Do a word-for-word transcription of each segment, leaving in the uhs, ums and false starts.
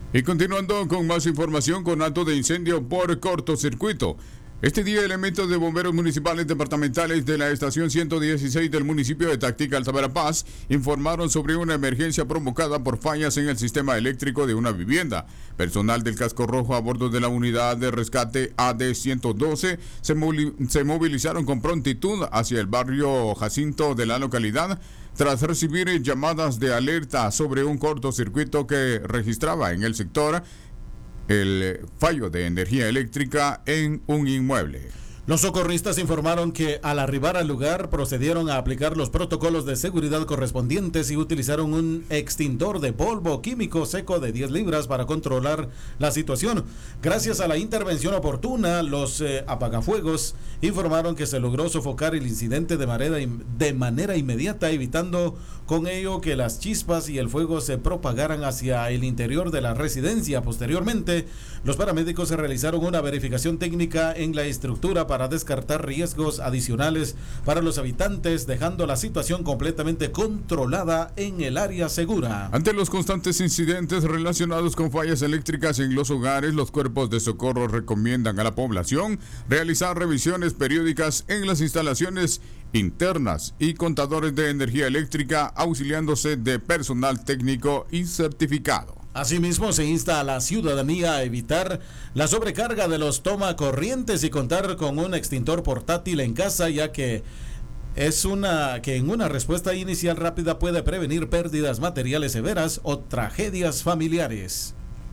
Y continuando con más información, con acto de incendio por cortocircuito. Este día, elementos de bomberos municipales departamentales de la estación ciento dieciséis del municipio de Tactica, Alta Verapaz, informaron sobre una emergencia provocada por fallas en el sistema eléctrico de una vivienda. Personal del Casco Rojo a bordo de la unidad de rescate A D ciento doce se, se movilizaron con prontitud hacia el barrio Jacinto de la localidad tras recibir llamadas de alerta sobre un cortocircuito que registraba en el sector el fallo de energía eléctrica en un inmueble. Los socorristas informaron que al arribar al lugar procedieron a aplicar los protocolos de seguridad correspondientes y utilizaron un extintor de polvo químico seco de diez libras para controlar la situación. Gracias a la intervención oportuna, los eh, apagafuegos informaron que se logró sofocar el incidente de manera, de manera inmediata, evitando con ello que las chispas y el fuego se propagaran hacia el interior de la residencia. Posteriormente, los paramédicos realizaron una verificación técnica en la estructura para descartar riesgos adicionales para los habitantes, dejando la situación completamente controlada en el área segura. Ante los constantes incidentes relacionados con fallas eléctricas en los hogares, los cuerpos de socorro recomiendan a la población realizar revisiones periódicas en las instalaciones internas y contadores de energía eléctrica, auxiliándose de personal técnico y certificado. Asimismo, se insta a la ciudadanía a evitar la sobrecarga de los tomacorrientes y contar con un extintor portátil en casa, ya que es una que en una respuesta inicial rápida puede prevenir pérdidas materiales severas o tragedias familiares.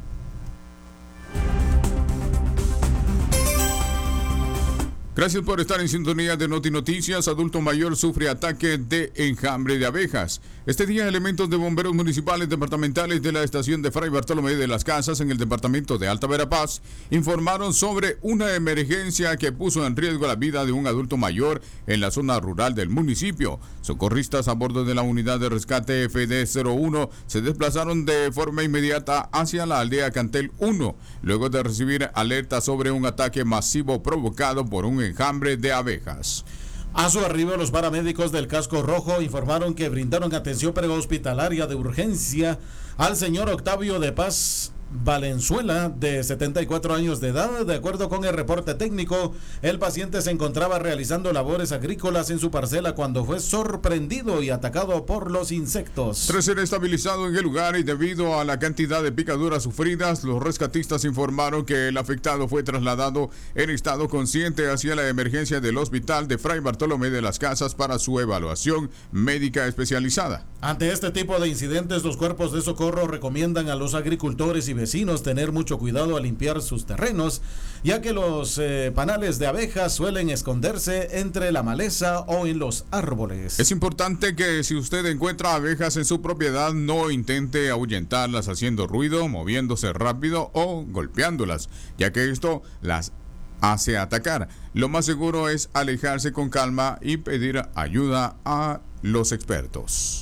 Gracias por estar en sintonía de Noti Noticias. Adulto mayor sufre ataque de enjambre de abejas. Este día, elementos de bomberos municipales departamentales de la estación de Fray Bartolomé de las Casas en el departamento de Alta Verapaz informaron sobre una emergencia que puso en riesgo la vida de un adulto mayor en la zona rural del municipio. Socorristas a bordo de la unidad de rescate F D cero uno se desplazaron de forma inmediata hacia la aldea Cantel uno, luego de recibir alerta sobre un ataque masivo provocado por un enjambre de abejas. A su arribo, los paramédicos del Casco Rojo informaron que brindaron atención prehospitalaria de urgencia al señor Octavio de Paz Valenzuela, de setenta y cuatro años de edad. De acuerdo con el reporte técnico, el paciente se encontraba realizando labores agrícolas en su parcela cuando fue sorprendido y atacado por los insectos. Tras ser estabilizado en el lugar y debido a la cantidad de picaduras sufridas, los rescatistas informaron que el afectado fue trasladado en estado consciente hacia la emergencia del hospital de Fray Bartolomé de las Casas para su evaluación médica especializada. Ante este tipo de incidentes, los cuerpos de socorro recomiendan a los agricultores y vecinos tener mucho cuidado al limpiar sus terrenos, ya que los eh, panales de abejas suelen esconderse entre la maleza o en los árboles. Es importante que si usted encuentra abejas en su propiedad, no intente ahuyentarlas haciendo ruido, moviéndose rápido o golpeándolas, ya que esto las hace atacar. Lo más seguro es alejarse con calma y pedir ayuda a los expertos.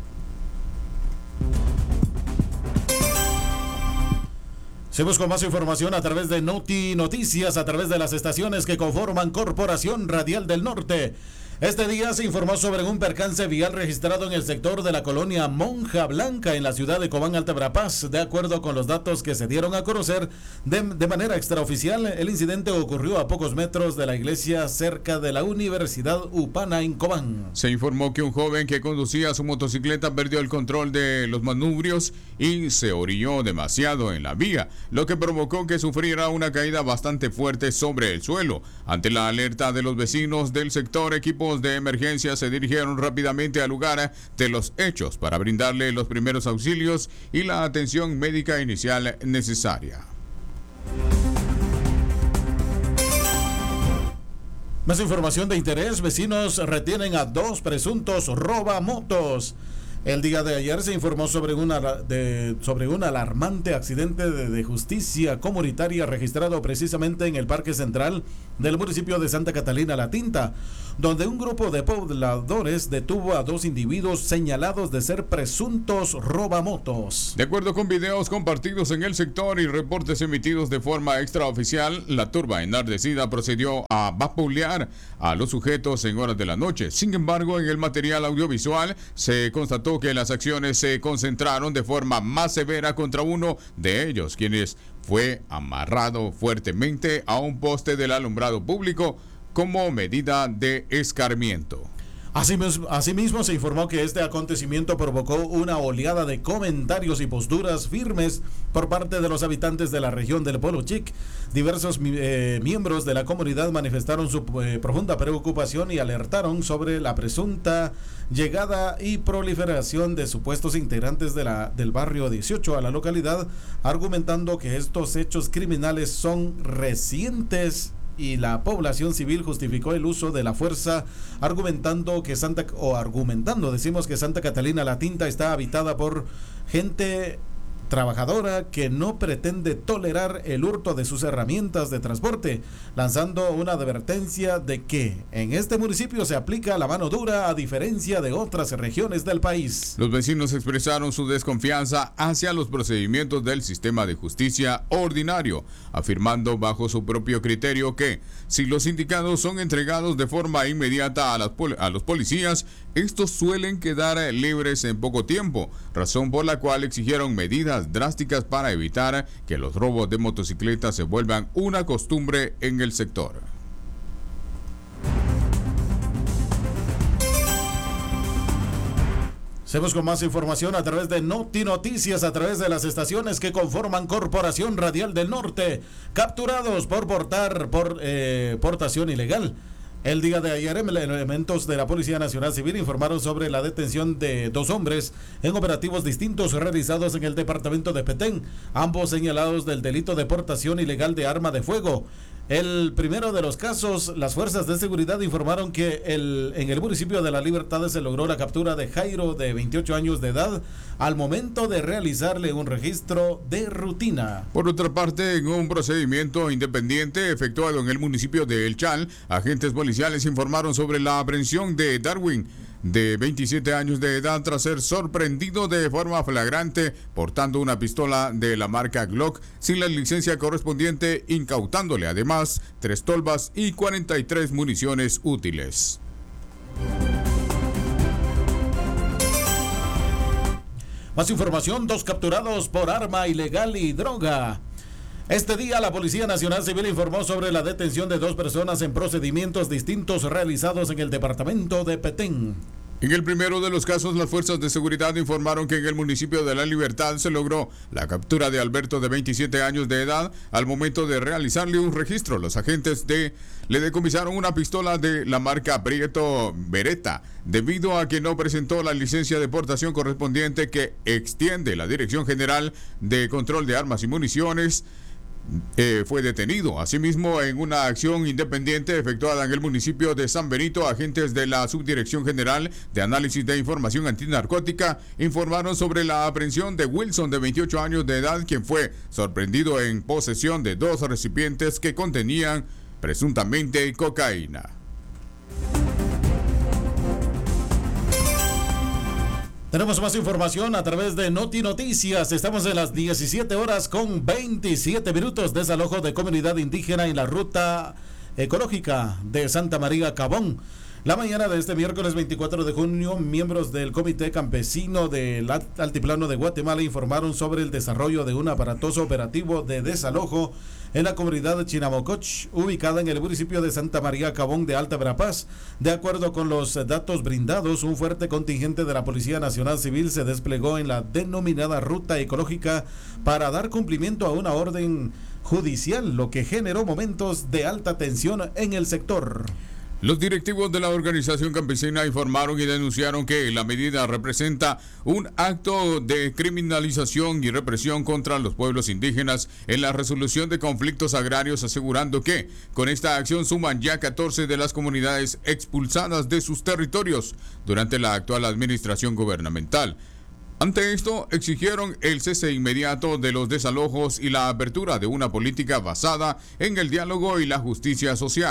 Seguimos con más información a través de Noti Noticias, a través de las estaciones que conforman Corporación Radial del Norte. Este día se informó sobre un percance vial registrado en el sector de la colonia Monja Blanca en la ciudad de Cobán, Alta Verapaz. De acuerdo con los datos que se dieron a conocer de, de manera extraoficial, el incidente ocurrió a pocos metros de la iglesia cerca de la Universidad Upana en Cobán. Se informó que un joven que conducía su motocicleta perdió el control de los manubrios y se orilló demasiado en la vía, lo que provocó que sufriera una caída bastante fuerte sobre el suelo. Ante la alerta de los vecinos del sector, equipos de emergencia se dirigieron rápidamente al lugar de los hechos para brindarle los primeros auxilios y la atención médica inicial necesaria. Más información de interés. Vecinos retienen a dos presuntos robamotos. El día de ayer se informó sobre, una, de, sobre un alarmante accidente de, de justicia comunitaria registrado precisamente en el Parque Central del municipio de Santa Catalina La Tinta, donde un grupo de pobladores detuvo a dos individuos señalados de ser presuntos robamotos. De acuerdo con videos compartidos en el sector y reportes emitidos de forma extraoficial, la turba enardecida procedió a vapulear a los sujetos en horas de la noche. Sin embargo, en el material audiovisual se constató resaltó que las acciones se concentraron de forma más severa contra uno de ellos, quienes fue amarrado fuertemente a un poste del alumbrado público como medida de escarmiento. Asimismo, asimismo, se informó que este acontecimiento provocó una oleada de comentarios y posturas firmes por parte de los habitantes de la región del Polo Chic. Diversos eh, miembros de la comunidad manifestaron su eh, profunda preocupación y alertaron sobre la presunta llegada y proliferación de supuestos integrantes de la, del barrio dieciocho a la localidad, argumentando que estos hechos criminales son recientes y la población civil justificó el uso de la fuerza, argumentando que Santa o argumentando decimos que Santa Catalina la Tinta está habitada por gente trabajadora que no pretende tolerar el hurto de sus herramientas de transporte, lanzando una advertencia de que en este municipio se aplica la mano dura a diferencia de otras regiones del país. Los vecinos expresaron su desconfianza hacia los procedimientos del sistema de justicia ordinario, afirmando bajo su propio criterio que si los indicados son entregados de forma inmediata a, las pol- a los policías, estos suelen quedar libres en poco tiempo, razón por la cual exigieron medidas drásticas para evitar que los robos de motocicletas se vuelvan una costumbre en el sector. Seguimos con más información a través de Noti Noticias, a través de las estaciones que conforman Corporación Radial del Norte, capturados por portar por eh, portación ilegal. El día de ayer, elementos de la Policía Nacional Civil informaron sobre la detención de dos hombres en operativos distintos realizados en el departamento de Petén, ambos señalados del delito de portación ilegal de arma de fuego. El primero de los casos, las fuerzas de seguridad informaron que el, en el municipio de La Libertad se logró la captura de Jairo, de veintiocho años de edad, al momento de realizarle un registro de rutina. Por otra parte, en un procedimiento independiente efectuado en el municipio de El Chal, agentes policiales informaron sobre la aprehensión de Darwin, de veintisiete años de edad, tras ser sorprendido de forma flagrante portando una pistola de la marca Glock sin la licencia correspondiente, incautándole además tres tolvas y cuarenta y tres municiones útiles. Más información, dos capturados por arma ilegal y droga. Este día la Policía Nacional Civil informó sobre la detención de dos personas en procedimientos distintos realizados en el departamento de Petén. En el primero de los casos, las fuerzas de seguridad informaron que en el municipio de La Libertad se logró la captura de Alberto, de veintisiete años de edad. Al momento de realizarle un registro, los agentes de le decomisaron una pistola de la marca Prieto Beretta, debido a que no presentó la licencia de portación correspondiente que extiende la Dirección General de Control de Armas y Municiones. Eh, fue detenido. Asimismo, en una acción independiente efectuada en el municipio de San Benito, agentes de la Subdirección General de Análisis de Información Antinarcótica informaron sobre la aprehensión de Wilson, de veintiocho años de edad, quien fue sorprendido en posesión de dos recipientes que contenían presuntamente cocaína. Tenemos más información a través de Noti Noticias. Estamos en las diecisiete horas con veintisiete minutos. Desalojo de comunidad indígena en la ruta ecológica de Santa María Cabón. La mañana de este miércoles veinticuatro de junio, miembros del Comité Campesino del Altiplano de Guatemala informaron sobre el desarrollo de un aparatoso operativo de desalojo en la comunidad de Chinamococh, ubicada en el municipio de Santa María Cabón de Alta Verapaz. De acuerdo con los datos brindados, un fuerte contingente de la Policía Nacional Civil se desplegó en la denominada ruta ecológica para dar cumplimiento a una orden judicial, lo que generó momentos de alta tensión en el sector. Los directivos de la organización campesina informaron y denunciaron que la medida representa un acto de criminalización y represión contra los pueblos indígenas en la resolución de conflictos agrarios, asegurando que con esta acción suman ya catorce de las comunidades expulsadas de sus territorios durante la actual administración gubernamental. Ante esto, exigieron el cese inmediato de los desalojos y la apertura de una política basada en el diálogo y la justicia social.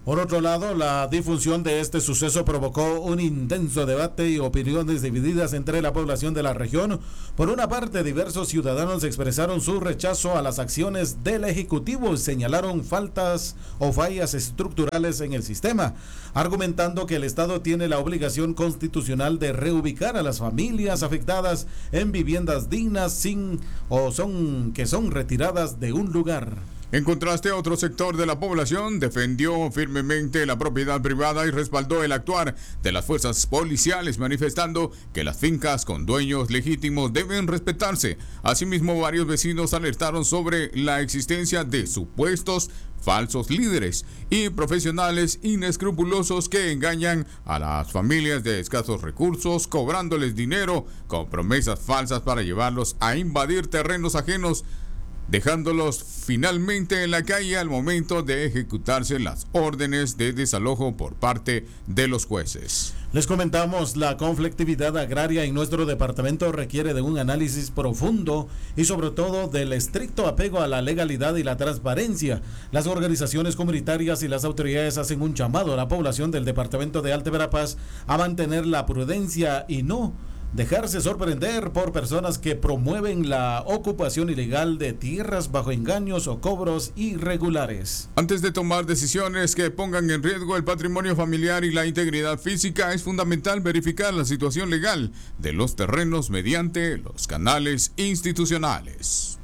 Por otro lado, la difusión de este suceso provocó un intenso debate y opiniones divididas entre la población de la región. Por una parte, diversos ciudadanos expresaron su rechazo a las acciones del Ejecutivo y señalaron faltas o fallas estructurales en el sistema, argumentando que el Estado tiene la obligación constitucional de reubicar a las familias afectadas en viviendas dignas sin o son que son retiradas de un lugar. En contraste, otro sector de la población defendió firmemente la propiedad privada y respaldó el actuar de las fuerzas policiales, manifestando que las fincas con dueños legítimos deben respetarse. Asimismo, varios vecinos alertaron sobre la existencia de supuestos falsos líderes y profesionales inescrupulosos que engañan a las familias de escasos recursos, cobrándoles dinero con promesas falsas para llevarlos a invadir terrenos ajenos, dejándolos finalmente en la calle al momento de ejecutarse las órdenes de desalojo por parte de los jueces. Les comentamos, la conflictividad agraria en nuestro departamento requiere de un análisis profundo y sobre todo del estricto apego a la legalidad y la transparencia. Las organizaciones comunitarias y las autoridades hacen un llamado a la población del departamento de Alto Verapaz a mantener la prudencia y no dejarse sorprender por personas que promueven la ocupación ilegal de tierras bajo engaños o cobros irregulares. Antes de tomar decisiones que pongan en riesgo el patrimonio familiar y la integridad física, es fundamental verificar la situación legal de los terrenos mediante los canales institucionales.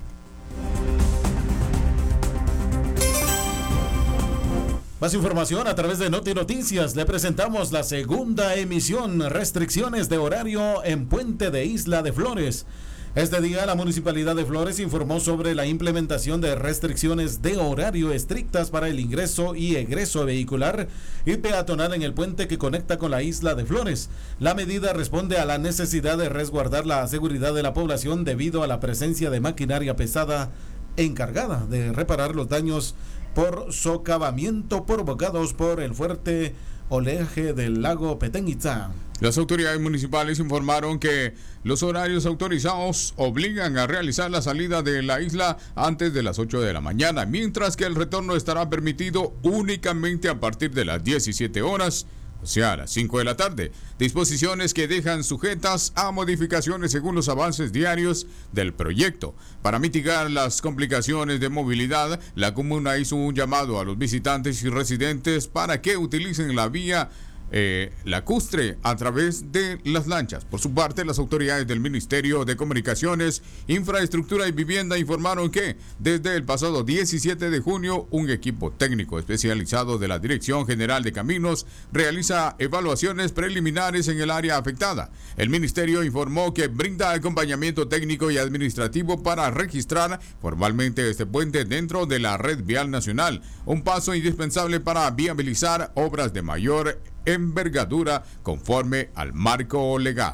Más información a través de Noti Noticias. Le presentamos la segunda emisión, restricciones de horario en Puente de Isla de Flores. Este día la Municipalidad de Flores informó sobre la implementación de restricciones de horario estrictas para el ingreso y egreso vehicular y peatonal en el puente que conecta con la Isla de Flores. La medida responde a la necesidad de resguardar la seguridad de la población debido a la presencia de maquinaria pesada encargada de reparar los daños por socavamiento provocados por el fuerte oleaje del lago Petenguitza. Las autoridades municipales informaron que los horarios autorizados obligan a realizar la salida de la isla antes de las ocho de la mañana, mientras que el retorno estará permitido únicamente a partir de las diecisiete horas, o sea, a las cinco de la tarde. Disposiciones que dejan sujetas a modificaciones según los avances diarios del proyecto. Para mitigar las complicaciones de movilidad, la comuna hizo un llamado a los visitantes y residentes para que utilicen la vía Eh, lacustre a través de las lanchas. Por su parte, las autoridades del Ministerio de Comunicaciones, Infraestructura y Vivienda informaron que desde el pasado diecisiete de junio un equipo técnico especializado de la Dirección General de Caminos realiza evaluaciones preliminares en el área afectada. El ministerio informó que brinda acompañamiento técnico y administrativo para registrar formalmente este puente dentro de la red vial nacional, un paso indispensable para viabilizar obras de mayor envergadura conforme al marco legal.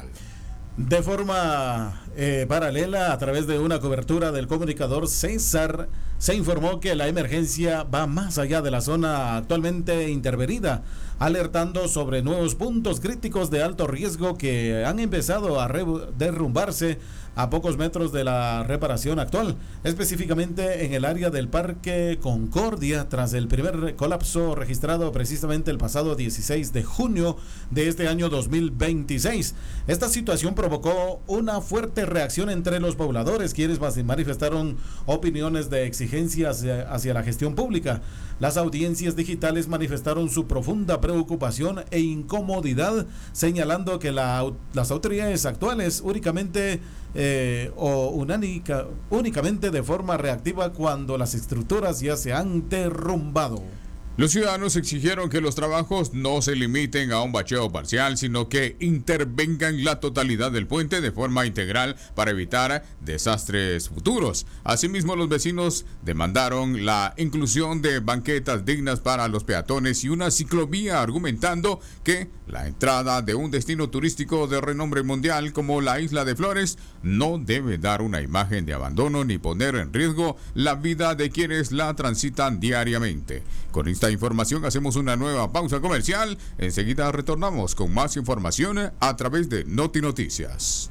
De forma eh, paralela, a través de una cobertura del comunicador César, se informó que la emergencia va más allá de la zona actualmente intervenida, alertando sobre nuevos puntos críticos de alto riesgo que han empezado a derrumbarse a pocos metros de la reparación actual, específicamente en el área del Parque Concordia, tras el primer colapso registrado precisamente el pasado dieciséis de junio de este año dos mil veintiséis. Esta situación provocó una fuerte reacción entre los pobladores, quienes manifestaron opiniones de exigencia hacia, hacia la gestión pública. Las audiencias digitales manifestaron su profunda preocupación e incomodidad, señalando que la, las autoridades actuales únicamente eh, o unánica, únicamente de forma reactiva cuando las estructuras ya se han derrumbado. Los ciudadanos exigieron que los trabajos no se limiten a un bacheo parcial, sino que intervengan la totalidad del puente de forma integral para evitar desastres futuros. Asimismo, los vecinos demandaron la inclusión de banquetas dignas para los peatones y una ciclovía, argumentando que la entrada de un destino turístico de renombre mundial como la Isla de Flores no debe dar una imagen de abandono ni poner en riesgo la vida de quienes la transitan diariamente. Con esta información hacemos una nueva pausa comercial. Enseguida retornamos con más información a través de Noti Noticias.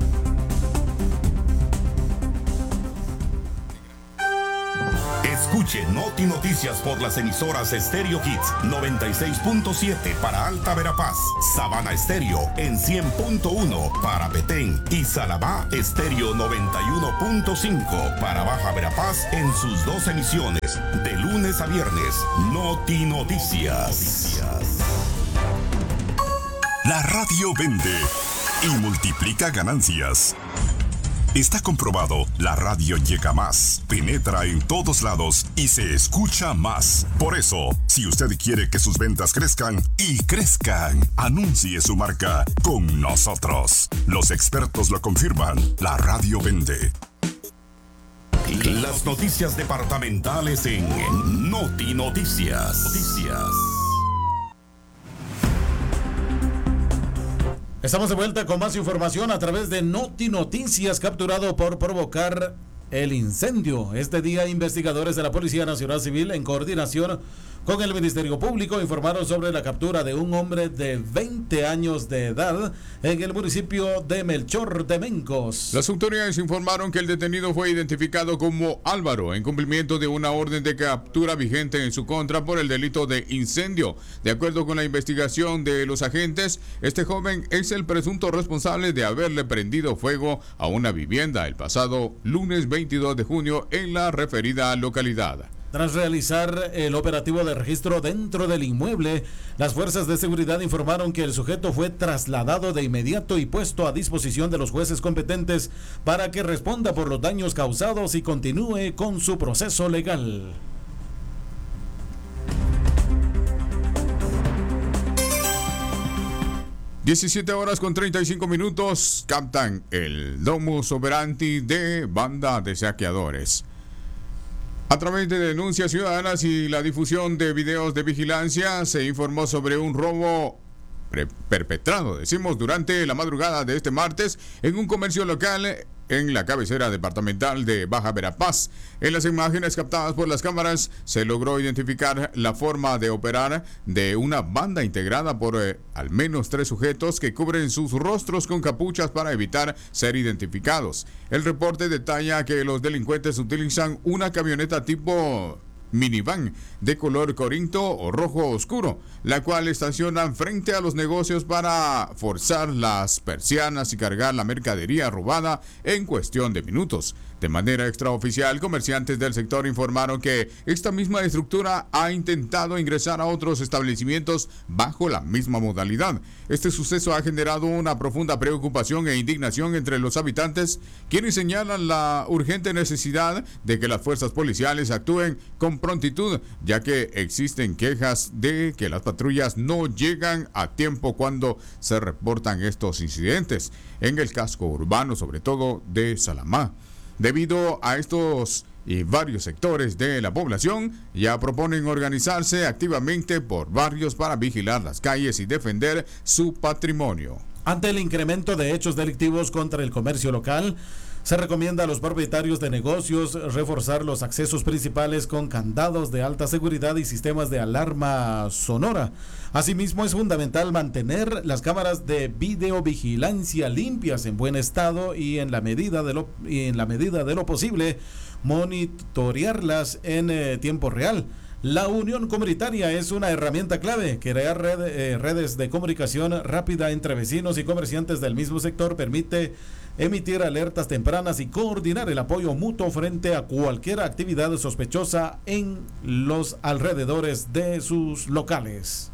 Escucha Escuche Noti Noticias por las emisoras Stereo Hits noventa y seis punto siete para Alta Verapaz, Sabana Estéreo en cien punto uno para Petén y Salabá Estéreo noventa y uno punto cinco para Baja Verapaz en sus dos emisiones de lunes a viernes. Noti Noticias. La radio vende y multiplica ganancias. Está comprobado, la radio llega más, penetra en todos lados y se escucha más. Por eso, si usted quiere que sus ventas crezcan y crezcan, anuncie su marca con nosotros. Los expertos lo confirman, la radio vende. Las noticias departamentales en Noti Noticias. Noticias. Estamos de vuelta con más información a través de Noti Noticias, capturado por provocar el incendio. Este día, investigadores de la Policía Nacional Civil, en coordinación con el Ministerio Público, informaron sobre la captura de un hombre de veinte años de edad en el municipio de Melchor de Mencos. Las autoridades informaron que el detenido fue identificado como Álvaro en cumplimiento de una orden de captura vigente en su contra por el delito de incendio. De acuerdo con la investigación de los agentes, este joven es el presunto responsable de haberle prendido fuego a una vivienda el pasado lunes veintidós de junio en la referida localidad. Tras realizar el operativo de registro dentro del inmueble, las fuerzas de seguridad informaron que el sujeto fue trasladado de inmediato y puesto a disposición de los jueces competentes para que responda por los daños causados y continúe con su proceso legal. diecisiete horas con treinta y cinco minutos, captan el Domus Operandi de banda de saqueadores. A través de denuncias ciudadanas y la difusión de videos de vigilancia, se informó sobre un robo perpetrado, decimos, durante la madrugada de este martes en un comercio local en la cabecera departamental de Baja Verapaz. En las imágenes captadas por las cámaras se logró identificar la forma de operar de una banda integrada por eh, al menos tres sujetos que cubren sus rostros con capuchas para evitar ser identificados. El reporte detalla que los delincuentes utilizan una camioneta tipo minivan de color corinto o rojo oscuro, la cual estacionan frente a los negocios para forzar las persianas y cargar la mercadería robada en cuestión de minutos. De manera extraoficial, comerciantes del sector informaron que esta misma estructura ha intentado ingresar a otros establecimientos bajo la misma modalidad. Este suceso ha generado una profunda preocupación e indignación entre los habitantes, quienes señalan la urgente necesidad de que las fuerzas policiales actúen con prontitud, ya que existen quejas de que las patrullas no llegan a tiempo cuando se reportan estos incidentes, en el casco urbano, sobre todo de Salamá. Debido a estos y varios sectores de la población, ya proponen organizarse activamente por barrios para vigilar las calles y defender su patrimonio. Ante el incremento de hechos delictivos contra el comercio local, se recomienda a los propietarios de negocios reforzar los accesos principales con candados de alta seguridad y sistemas de alarma sonora. Asimismo, es fundamental mantener las cámaras de videovigilancia limpias, en buen estado y en la medida de lo, y en la medida de lo posible monitorearlas en eh, tiempo real. La unión comunitaria es una herramienta clave. Crear red, eh, redes de comunicación rápida entre vecinos y comerciantes del mismo sector permite emitir alertas tempranas y coordinar el apoyo mutuo frente a cualquier actividad sospechosa en los alrededores de sus locales.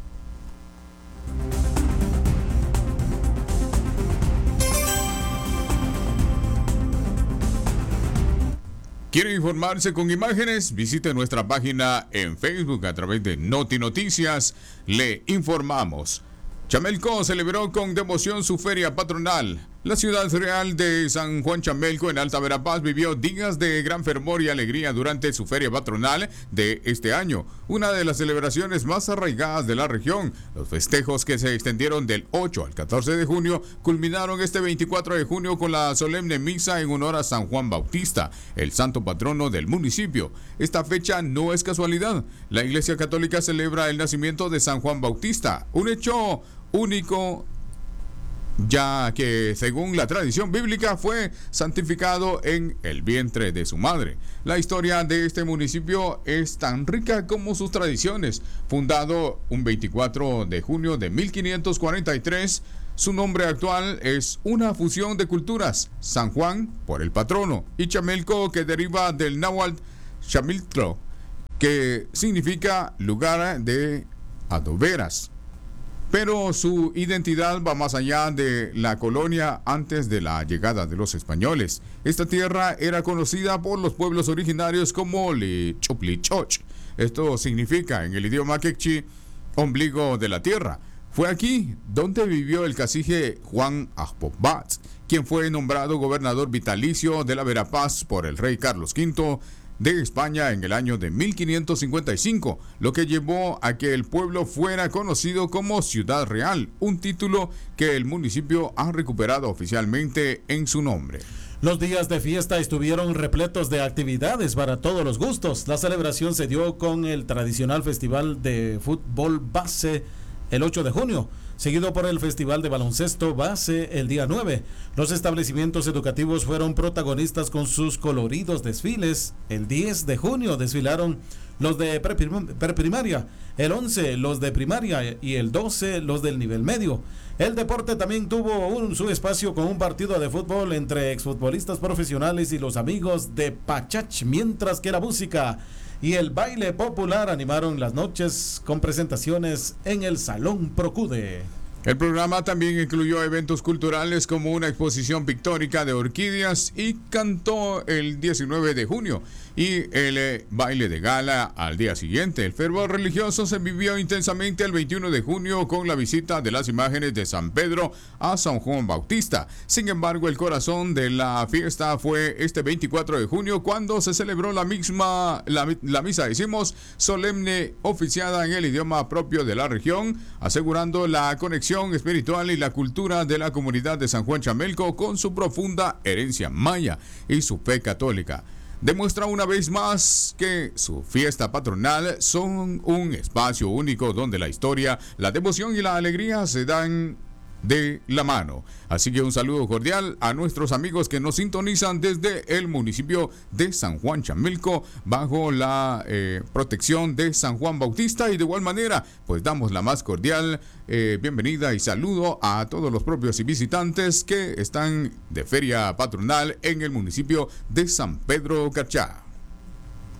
¿Quiere informarse con imágenes? Visite nuestra página en Facebook a través de Noti Noticias. Le informamos. Chamelco celebró con devoción su feria patronal. La ciudad real de San Juan Chamelco en Alta Verapaz vivió días de gran fervor y alegría durante su feria patronal de este año, una de las celebraciones más arraigadas de la región. Los festejos, que se extendieron del ocho al catorce de junio, culminaron este veinticuatro de junio con la solemne misa en honor a San Juan Bautista, el santo patrono del municipio. Esta fecha no es casualidad. La Iglesia Católica celebra el nacimiento de San Juan Bautista, un hecho único ya que según la tradición bíblica fue santificado en el vientre de su madre. La historia de este municipio es tan rica como sus tradiciones. Fundado un veinticuatro de junio de mil quinientos cuarenta y tres, su nombre actual es una fusión de culturas: San Juan por el patrono y Chamelco, que deriva del náhuatl Chamiltlo, que significa lugar de adoberas. Pero su identidad va más allá de la colonia antes de la llegada de los españoles. Esta tierra era conocida por los pueblos originarios como Lichoplichoch. Esto significa en el idioma quechí ombligo de la tierra. Fue aquí donde vivió el cacique Juan Ajpobat, quien fue nombrado gobernador vitalicio de la Verapaz por el rey Carlos quinto de España en el año de mil quinientos cincuenta y cinco, lo que llevó a que el pueblo fuera conocido como Ciudad Real, un título que el municipio ha recuperado oficialmente en su nombre. Los días de fiesta estuvieron repletos de actividades para todos los gustos. La celebración se dio con el tradicional festival de fútbol base el ocho de junio, seguido por el Festival de Baloncesto Base el día nueve. Los establecimientos educativos fueron protagonistas con sus coloridos desfiles. El diez de junio desfilaron los de preprimaria, el once los de primaria y el doce los del nivel medio. El deporte también tuvo un, su espacio con un partido de fútbol entre exfutbolistas profesionales y los amigos de Pachach, mientras que la música y el baile popular animaron las noches con presentaciones en el Salón Procude. El programa también incluyó eventos culturales como una exposición pictórica de orquídeas y cantó el diecinueve de junio y el eh, baile de gala al día siguiente. El fervor religioso se vivió intensamente el veintiuno de junio con la visita de las imágenes de San Pedro a San Juan Bautista. Sin embargo, el corazón de la fiesta fue este veinticuatro de junio, cuando se celebró la misma la, la misa, decimos, solemne, oficiada en el idioma propio de la región, asegurando la conexión espiritual y la cultura de la comunidad de San Juan Chamelco con su profunda herencia maya y su fe católica. Demuestra una vez más que su fiesta patronal son un espacio único donde la historia, la devoción y la alegría se dan de la mano. Así que un saludo cordial a nuestros amigos que nos sintonizan desde el municipio de San Juan Chamelco bajo la eh, protección de San Juan Bautista, y de igual manera pues damos la más cordial eh, bienvenida y saludo a todos los propios y visitantes que están de feria patronal en el municipio de San Pedro Carchá.